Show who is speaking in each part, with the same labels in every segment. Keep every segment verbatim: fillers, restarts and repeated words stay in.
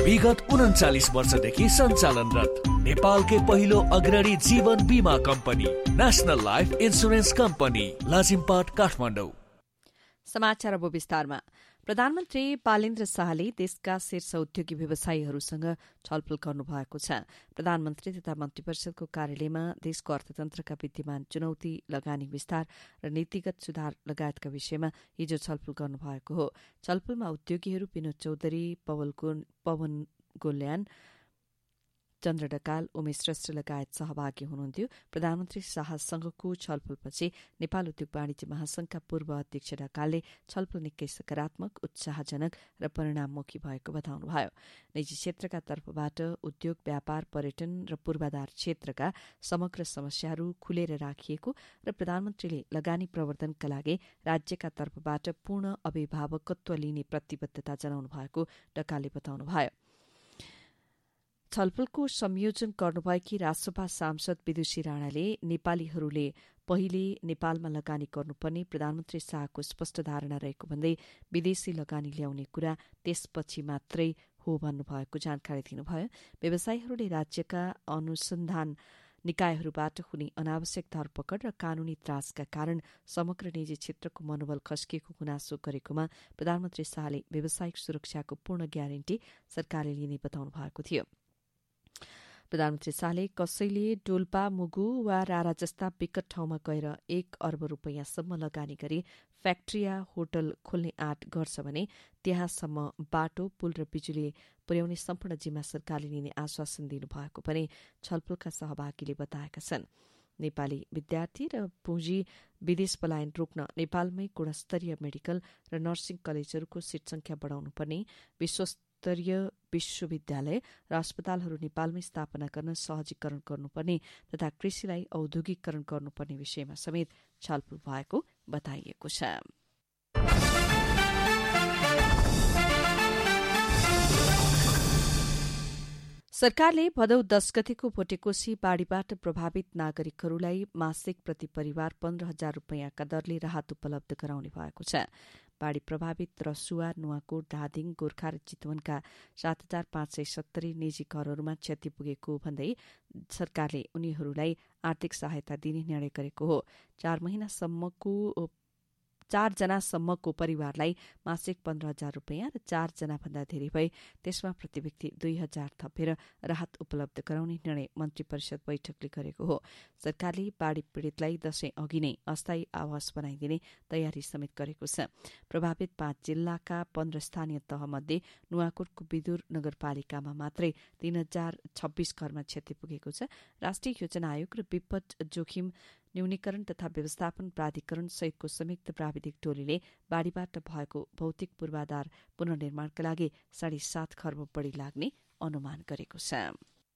Speaker 1: विगत उन्चालिस वर्षदेखि सञ्चालनरत नेपालकै पहिलो अग्रणी जीवन बीमा company national life insurance company Lazimpat Kathmandu.
Speaker 2: समाचार अब विस्तारमा। प्रधानमन्त्री बालेन्द्र शाहले देशका शीर्ष उद्योगी व्यवसायीहरूसँग छलफल गर्नुभएको छ। प्रधानमन्त्री तथा मन्त्रीपरिषदको कार्यालयमा देशको अर्थतन्त्रका विद्यमान चुनौती, लगानी विस्तार र नीतिगत सुधार लगायतका विषयमा हिजो छलफल गर्नुभएको हो। छलफलमा उद्योगीहरू विनोद चौधरी, पवन गोल्यान, चन्द्र ढकाल, उमेश श्रेष्ठ लगायत सहभागी हुनुहुन्थ्यो। प्रधानमन्त्री शाहसँगको छलफलपछि नेपाल उद्योग वाणिज्य महासंघका पूर्व अध्यक्ष ढकालले छलफल निकै सकारात्मक, उत्साहजनक र परिणाममुखी भएको बताउनुभयो। निजी क्षेत्रका तर्फबाट उद्योग, व्यापार, पर्यटन र पूर्वाधार क्षेत्रका समग्र समस्याहरू खुलेर राखिएको र प्रधानमन्त्रीले लगानी प्रवर्धनका लागि राज्यका तर्फबाट पूर्ण अभिभावकत्व लिने प्रतिबद्धता जनाउनु भएको ढकालले बताउनुभयो। छलफलको संयोजन गर्नुभएकी राष्ट्रसभा सांसद विदुषी राणाले नेपालीहरूले पहिले नेपालमा लगानी गर्नुपर्ने प्रधानमन्त्री शाहको स्पष्ट धारणा रहेको भन्दै विदेशी लगानी ल्याउने कुरा त्यसपछि मात्रै हो भन्नुभएको जानकारी दिनुभयो। व्यवसायीहरूले राज्यका अनुसन्धान निकायहरूबाट हुने अनावश्यक धरपकड र कानूनी त्रासका कारण समग्र निजी क्षेत्रको मनोबल खस्किएको गुनासो गरेकोमा प्रधानमन्त्री शाहले व्यावसायिक सुरक्षाको पूर्ण ग्यारेन्टी सरकारले लिने बताउनु भएको थियो। प्रधानमन्त्री शाहले कसैले डोल्पा, मुगु वा रारा जस्ता विकट ठाउँमा गएर एक अर्ब रूपियाँसम्म लगानी गरी फ्याक्ट्री या होटल खोल्ने आँट गर्छ भने त्यहाँसम्म बाटो, पुल र बिजुली पुर्याउने सम्पूर्ण जिम्मा सरकारले लिने आश्वासन दिनुभएको पनि छलफलका सहभागीले बताएका छन्। नेपाली विद्यार्थी र पुँजी विदेश पलायन रोक्न नेपालमै गुणस्तरीय मेडिकल र नर्सिङ कलेजहरूको सीट संख्या बढ़ाउनुपर्ने, विश्वस्तरीय विश्वविद्यालय र अस्पतालहरू नेपालमै स्थापना गर्न सहजीकरण गर्नुपर्ने तथा कृषिलाई औद्योगिकरण गर्नुपर्ने विषयमा समेत छलफल भएको बताइएको छ। सरकारले भदौ दस गतेको भोटेकोशी बाढ़ीबाट प्रभावित नागरिकहरूलाई मासिक प्रति परिवार पन्ध्र हजार रूपियाँका दरले राहत उपलब्ध गराउने भएको छ। बाढ़ी प्रभावित रसुवा, नुवाकोट, धादिङ, गोर्खा र चितवनका सात हजार पाँच सय सत्तरी निजी घरहरूमा क्षति पुगेको भन्दै सरकारले उनीहरूलाई आर्थिक सहायता दिने निर्णय गरेको हो। चार महिनासम्मको चार जनासम्मको परिवारलाई मासिक पन्ध्र हजार रूपियाँ र चार जना भन्दा धेरै भए त्यसमा प्रति व्यक्ति दुई हजार थपेर राहत उपलब्ध गराउने निर्णय मन्त्री परिषद बैठकले गरेको हो। सरकारले बाढ़ी पीड़ितलाई दशैं अघि नै अस्थायी आवास बनाइदिने तयारी समेत गरेको छ। प्रभावित पाँच जिल्लाका पन्ध्र स्थानीय तह मध्ये नुवाकोटको विदुर नगरपालिकामा मात्रै तीन हजार छब्बीस घरमा क्षति पुगेको छ। राष्ट्रिय योजना आयोग र विपद जोखिम न्यूनीकरण तथा व्यवस्थापन प्राधिकरण सहितको संयुक्त प्राविधिक टोलीले बाढ़ीबाट भएको भौतिक पूर्वाधार पुनर्निर्माणका लागि साढे सात खर्ब बढ़ी लाग्ने अनुमान गरेको छ।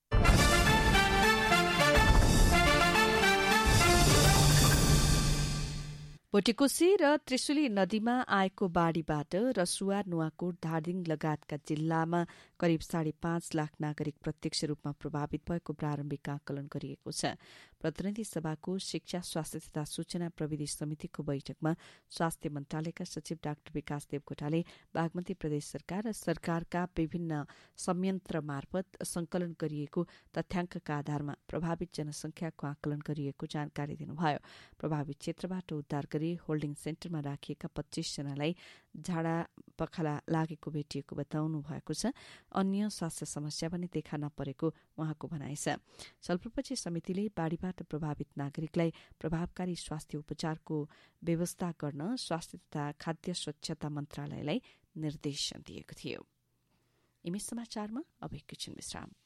Speaker 2: भोटेकोशी र त्रिशुली नदीमा आएको बाढ़ीबाट रसुवा, नुवाकोट, धादिङ लगायतका जिल्लामा करिब साढे पाँच लाख नागरिक प्रत्यक्ष रूपमा प्रभावित भएको प्रारम्भिक आकलन गरिएको छ। प्रतिनिधि सभाको शिक्षा, स्वास्थ्य तथा सूचना प्रविधि समितिको बैठकमा स्वास्थ्य मन्त्रालयका सचिव डाक्टर विकास देवकोटाले बागमती प्रदेश सरकार र सरकारका विभिन्न संयन्त्र मार्फत संकलन गरिएको तथ्याङ्कका आधारमा प्रभावित जनसंख्याको आकलन गरिएको जानकारी दिनुभयो। प्रभावित क्षेत्रबाट उद्धार गरी होल्डिङ सेन्टरमा राखिएका पच्चीस जनालाई झाडा पखाला लागेको भेटिएको बताउनु भएको छ। अन्य स्वास्थ्य समस्या पनि देखा नपरेको उहाँको भनाइ छ। छलफलपछि समितिले बाढ़ीबाट प्रभावित नागरिकलाई प्रभावकारी स्वास्थ्य उपचारको व्यवस्था गर्न स्वास्थ्य तथा खाद्य स्वच्छता मन्त्रालयलाई निर्देशन दिएको थियो। इमेज समाचारमा अब एकैछिन विश्राम।